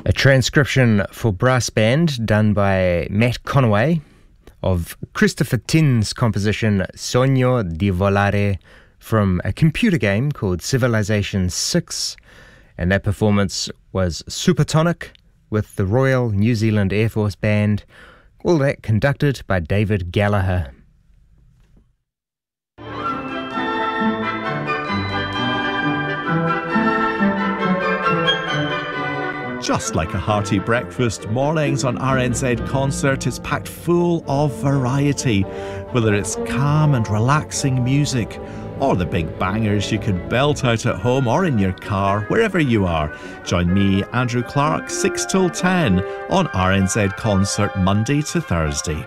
A transcription for brass band done by Matt Conaway of Christopher Tin's composition Sogno di Volare from a computer game called Civilization 6, and that performance was Supertonic with the Royal New Zealand Air Force Band, all that conducted by David Gallagher. Just like a hearty breakfast, mornings on RNZ Concert is packed full of variety. Whether it's calm and relaxing music, or the big bangers you can belt out at home or in your car, wherever you are. Join me, Andrew Clark, 6 till 10 on RNZ Concert, Monday to Thursday.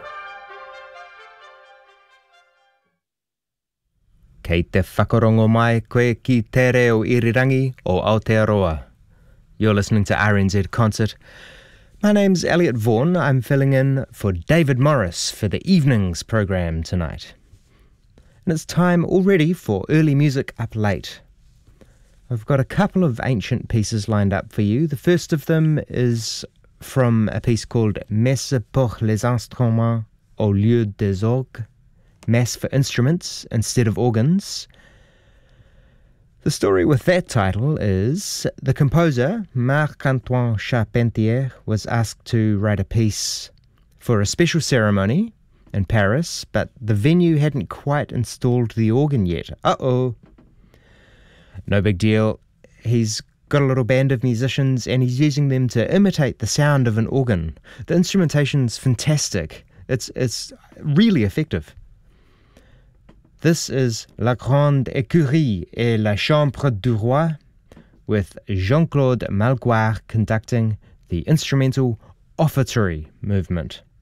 Kei te whakarongo mai koe ki te reo irirangi o Aotearoa. You're listening to RNZ Concert. My name's Elliot Vaughan. I'm filling in for David Morris for the evenings program tonight. And it's time already for early music up late. I've got a couple of ancient pieces lined up for you. The first of them is from a piece called Messe pour les instruments au lieu des orgues, Mass for instruments instead of organs. The story with that title is the composer, Marc-Antoine Charpentier, was asked to write a piece for a special ceremony in Paris, but the venue hadn't quite installed the organ yet. Uh-oh. No big deal. He's got a little band of musicians and he's using them to imitate the sound of an organ. The instrumentation's fantastic. It's really effective. This is La Grande Écurie et la Chambre du Roi, with Jean-Claude Malgoire conducting the instrumental offertory movement.